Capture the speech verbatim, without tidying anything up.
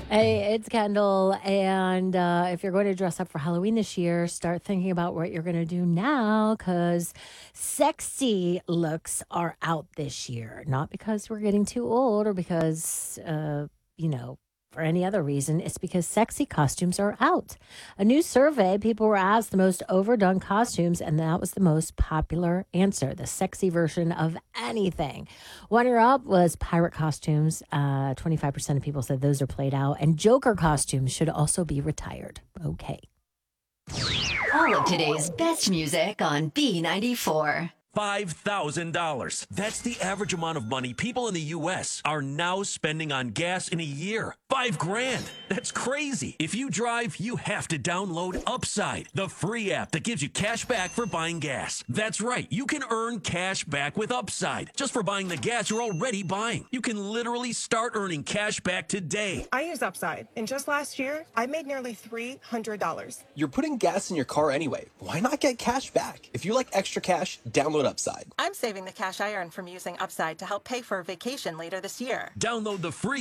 Hey, it's Kendall. And uh, if you're going to dress up for Halloween this year, start thinking about what you're going to do now because sexy looks are out this year. Not because we're getting too old or because, uh, you know, for any other reason. It's because sexy costumes are out. A new survey, people were asked the most overdone costumes, and that was the most popular answer, the sexy version of anything. Runner up was pirate costumes. Uh, twenty-five percent of people said those are played out. And Joker costumes should also be retired. Okay. All of today's best music on B ninety-four. five thousand dollars. That's the average amount of money people in the U S are now spending on gas in a year. Five grand. That's crazy. If you drive, you have to download Upside, the free app that gives you cash back for buying gas. That's right. You can earn cash back with Upside just for buying the gas you're already buying. You can literally start earning cash back today. I use Upside, and just last year, I made nearly three hundred dollars. You're putting gas in your car anyway. Why not get cash back? If you like extra cash, download Upside. I'm saving the cash I earned from using Upside to help pay for a vacation later this year. Download the free